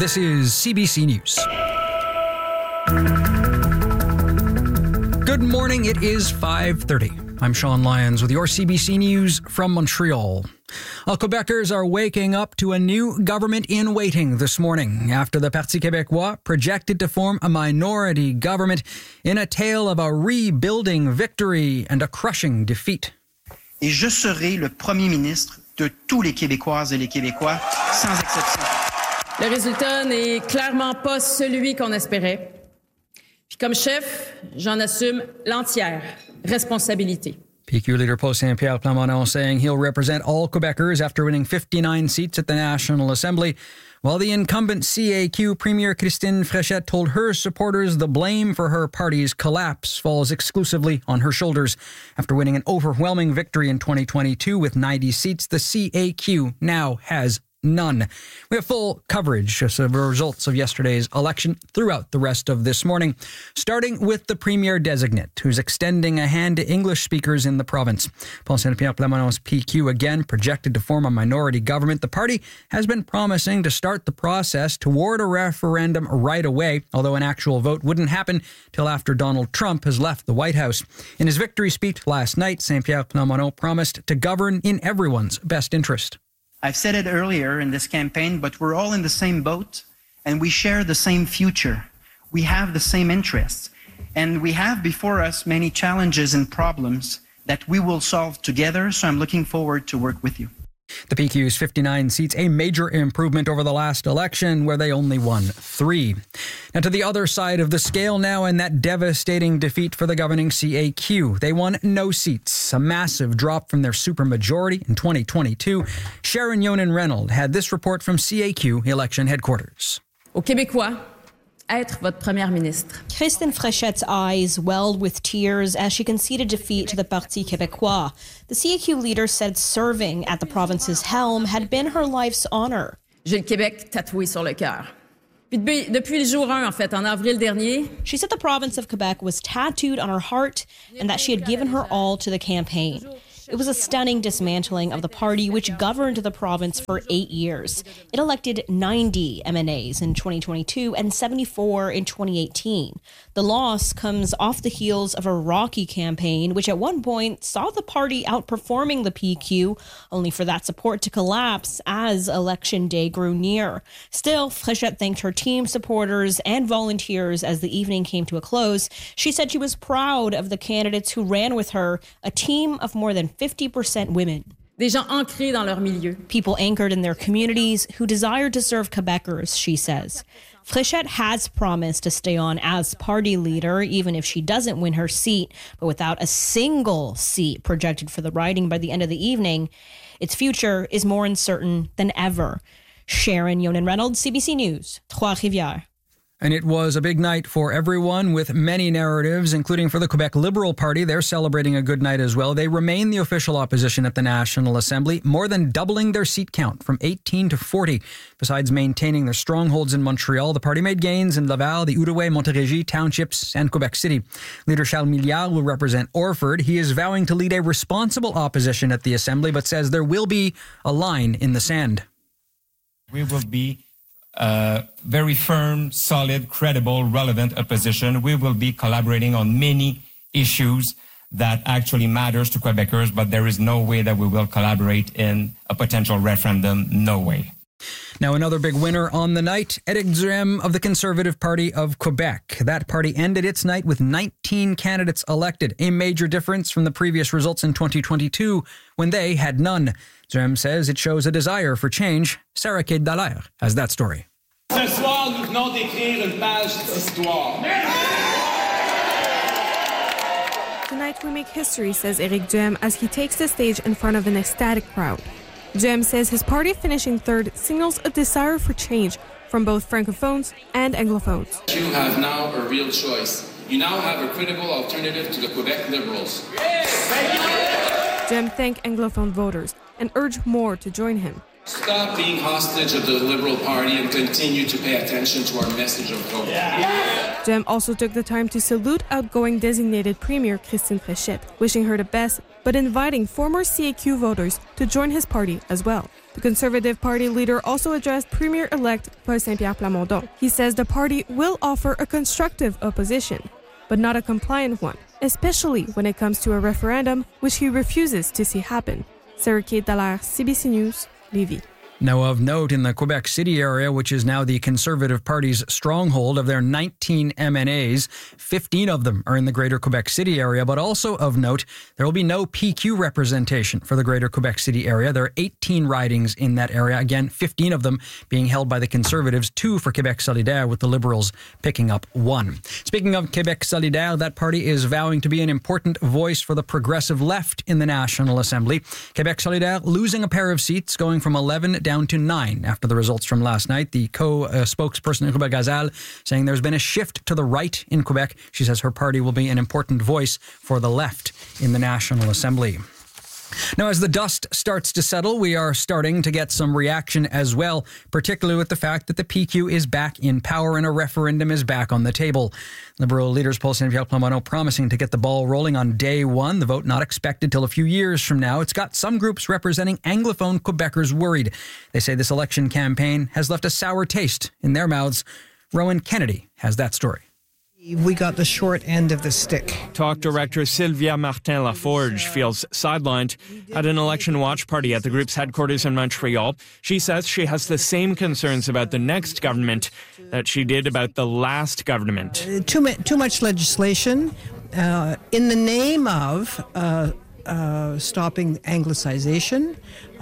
This is CBC News. Good morning. It is 5:30. I'm Sean Lyons with your CBC News from Montreal. Quebecers are waking up to a new government in waiting this morning after the Parti québécois projected to form a minority government in a tale of a rebuilding victory and a crushing defeat. Et je serai le premier ministre de tous les Québécoises et les Québécois, sans exception. Le résultat n'est clairement pas celui qu'on espérait. Puis comme chef, j'en assume l'entière responsabilité. PQ leader Paul Saint-Pierre Plamondon saying he'll represent all Quebecers after winning 59 seats at the National Assembly, while the incumbent CAQ Premier Christine Fréchette told her supporters the blame for her party's collapse falls exclusively on her shoulders. After winning an overwhelming victory in 2022 with 90 seats, the CAQ now has none. We have full coverage of the results of yesterday's election throughout the rest of this morning, starting with the Premier-designate, who's extending a hand to English speakers in the province. Paul Saint-Pierre Plamondon's PQ again projected to form a minority government. The party has been promising to start the process toward a referendum right away, although an actual vote wouldn't happen till after Donald Trump has left the White House. In his victory speech last night, Saint-Pierre Plamondon promised to govern in everyone's best interest. I've said it earlier in this campaign, but we're all in the same boat and we share the same future. We have the same interests and we have before us many challenges and problems that we will solve together. So I'm looking forward to work with you. The PQ's 59 seats, a major improvement over the last election where they only won 3. Now to the other side of the scale now in that devastating defeat for the governing CAQ. They won no seats, a massive drop from their supermajority in 2022. Sharon Yonan-Reynolds had this report from CAQ election headquarters. Aux Québécois, être votre première ministre. Christine Fréchette's eyes welled with tears as she conceded defeat to the Parti québécois. The CAQ leader said serving at the province's helm had been her life's honor. J'ai le Québec tatoué sur le cœur. Depuis le jour 1, en fait, en avril dernier. She said the province of Quebec was tattooed on her heart and that she had given her all to the campaign. It was a stunning dismantling of the party, which governed the province for 8 years. It elected 90 MNAs in 2022 and 74 in 2018. The loss comes off the heels of a rocky campaign, which at one point saw the party outperforming the PQ, only for that support to collapse as election day grew near. Still, Fréchette thanked her team, supporters, and volunteers as the evening came to a close. She said she was proud of the candidates who ran with her, a team of more than 50% women. Des gens ancrés dans leur milieu. People anchored in their communities who desired to serve Quebecers, she says. Fréchette has promised to stay on as party leader, even if she doesn't win her seat, but without a single seat projected for the riding by the end of the evening, its future is more uncertain than ever. Sharon Yonan-Reynolds, CBC News, Trois-Rivières. And it was a big night for everyone with many narratives, including for the Quebec Liberal Party. They're celebrating a good night as well. They remain the official opposition at the National Assembly, more than doubling their seat count from 18 to 40. Besides maintaining their strongholds in Montreal, the party made gains in Laval, the Outaouais, Montérégie townships, and Quebec City. Leader Charles Milliard will represent Orford. He is vowing to lead a responsible opposition at the Assembly, but says there will be a line in the sand. We will be very firm, solid, credible, relevant opposition. We will be collaborating on many issues that actually matters to Quebecers, but there is no way that we will collaborate in a potential referendum. No way. Now, another big winner on the night, Éric Duhem of the Conservative Party of Quebec. That party ended its night with 19 candidates elected, a major difference from the previous results in 2022 when they had none. Duhem says it shows a desire for change. Sarah Kade Dallaire has that story. Ce soir, nous venons d'écrire une page d'histoire. Tonight we make history, says Éric Duhem as he takes the stage in front of an ecstatic crowd. Duhem says his party finishing third signals a desire for change from both francophones and anglophones. You have now a real choice. You now have a credible alternative to the Quebec Liberals. Duhem thanked anglophone voters and urged more to join him. Stop being hostage of the Liberal Party and continue to pay attention to our message of hope. Duhem also took the time to salute outgoing designated Premier Christine Fréchette, wishing her the best, but inviting former CAQ voters to join his party as well. The Conservative Party leader also addressed Premier-elect Paul Saint-Pierre Plamondon. He says the party will offer a constructive opposition, but not a compliant one, especially when it comes to a referendum, which he refuses to see happen. Sarah Kate Dallaire, CBC News, Lévis. Now, of note, in the Quebec City area, which is now the Conservative Party's stronghold, of their 19 MNAs, 15 of them are in the Greater Quebec City area. But also of note, there will be no PQ representation for the Greater Quebec City area. There are 18 ridings in that area. Again, 15 of them being held by the Conservatives, 2 for Quebec Solidaire, with the Liberals picking up 1. Speaking of Quebec Solidaire, that party is vowing to be an important voice for the progressive left in the National Assembly. Quebec Solidaire losing a pair of seats, going from 11 down to 9 after the results from last night. The co-spokesperson Hubert Gazal saying there's been a shift to the right in Quebec. She says her party will be an important voice for the left in the National Assembly. Now, as the dust starts to settle, we are starting to get some reaction as well, particularly with the fact that the PQ is back in power and a referendum is back on the table. Liberal leaders Paul Saint-Pierre Plamondon promising to get the ball rolling on day one, the vote not expected till a few years from now. It's got some groups representing Anglophone Quebecers worried. They say this election campaign has left a sour taste in their mouths. Rowan Kennedy has that story. We got the short end of the stick. Talk director Sylvia Martin-Laforge feels sidelined at an election watch party at the group's headquarters in Montreal. She says she has the same concerns about the next government that she did about the last government. Too much legislation in the name of stopping Anglicization,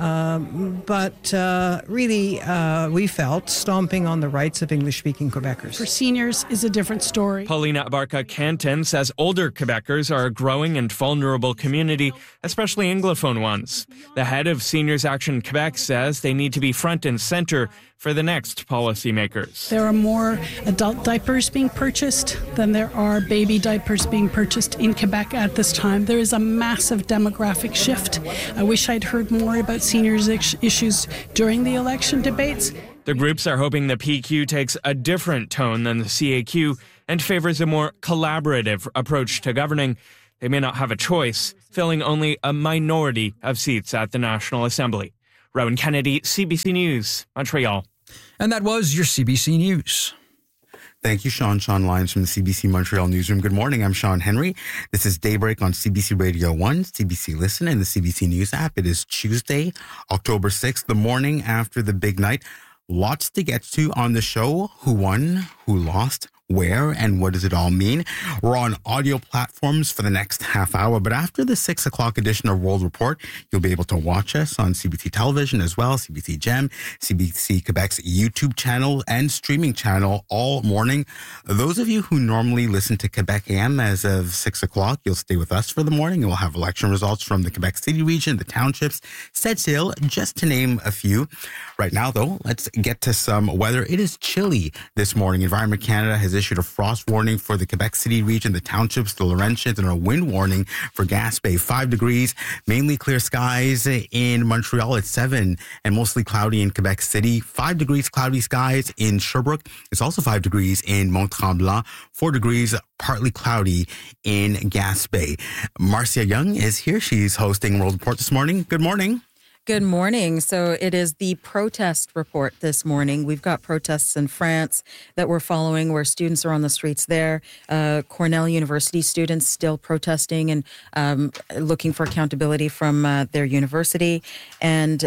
but really we felt stomping on the rights of English-speaking Quebecers. For seniors is a different story. Paulina Abarca-Canton says older Quebecers are a growing and vulnerable community, especially Anglophone ones. The head of Seniors Action Quebec says they need to be front and center for the next policymakers. There are more adult diapers being purchased than there are baby diapers being purchased in Quebec at this time. There is a massive demographic shift. I wish I'd heard more about seniors' issues during the election debates. The groups are hoping the PQ takes a different tone than the CAQ and favors a more collaborative approach to governing. They may not have a choice, filling only a minority of seats at the National Assembly. Rowan Kennedy, CBC News, Montreal. And that was your CBC News. Thank you, Sean. Sean Lyons from the CBC Montreal Newsroom. Good morning. I'm Sean Henry. This is Daybreak on CBC Radio 1, CBC Listen, and the CBC News app. It is Tuesday, October 6th, the morning after the big night. Lots to get to on the show. Who won? Who lost? Where and what does it all mean? We're on audio platforms for the next half hour, but after the 6 o'clock edition of World Report, you'll be able to watch us on CBC Television as well, CBC Gem, CBC Quebec's YouTube channel and streaming channel all morning. Those of you who normally listen to Quebec AM as of 6 o'clock, you'll stay with us for the morning and we'll have election results from the Quebec City region, the townships, Sept-Îles, just to name a few. Right now, though, let's get to some weather. It is chilly this morning. Environment Canada has issued a frost warning for the Quebec City region, the townships, the Laurentians, and a wind warning for Gaspé. 5 degrees, mainly clear skies in Montreal at 7 and mostly cloudy in Quebec City. 5 degrees, cloudy skies in Sherbrooke. It's also 5 degrees in Mont-Tremblant. 4 degrees, partly cloudy in Gaspé. Marcia Young is here. She's hosting World Report this morning. Good morning. Good morning. So it is the protest report this morning. We've got protests in France that we're following where students are on the streets there. Cornell University students still protesting and looking for accountability from their university. And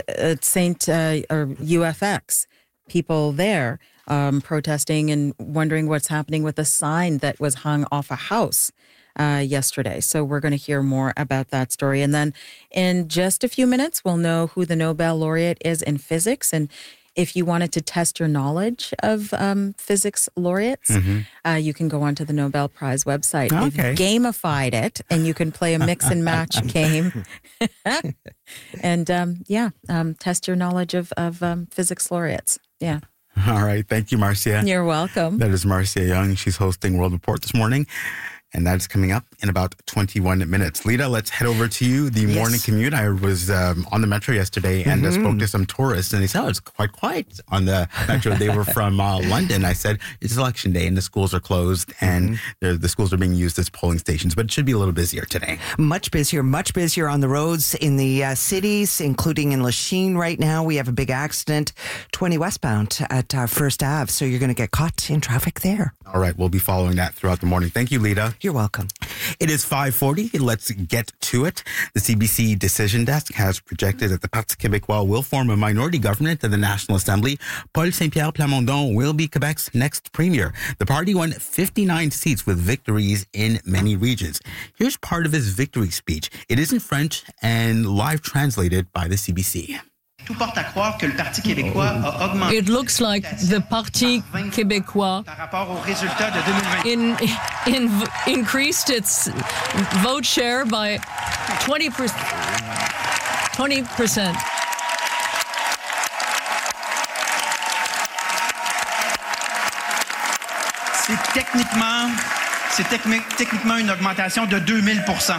UFX, people there protesting and wondering what's happening with a sign that was hung off a house yesterday. So we're going to hear more about that story. And then in just a few minutes, we'll know who the Nobel laureate is in physics. And if you wanted to test your knowledge of physics laureates, you can go onto the Nobel Prize website. Okay. They've gamified it, and you can play a mix and match game. And test your knowledge of physics laureates. Yeah. All right. Thank you, Marcia. You're welcome. That is Marcia Young. She's hosting World Report this morning. And that is coming up in about 21 minutes. Lita, let's head over to you. The morning commute. I was on the metro yesterday and spoke to some tourists, and they said, it's quite quiet on the metro. They were from London. I said, it's election day and the schools are closed and the schools are being used as polling stations, but it should be a little busier today. Much busier on the roads in the cities, including in Lachine right now. We have a big accident, 20 westbound at First Ave, so you're going to get caught in traffic there. All right, we'll be following that throughout the morning. Thank you, Lita. You're welcome. It is 5:40. Let's get to it. The CBC Decision Desk has projected that the Parti québécois will form a minority government in the National Assembly. Paul Saint-Pierre Plamondon will be Quebec's next premier. The party won 59 seats with victories in many regions. Here's part of his victory speech. It is in French and live translated by the CBC. It looks like the Parti québécois increased its vote share by 20%. C'est techniquement une augmentation de 2000%.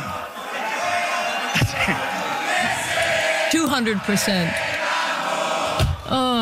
200%.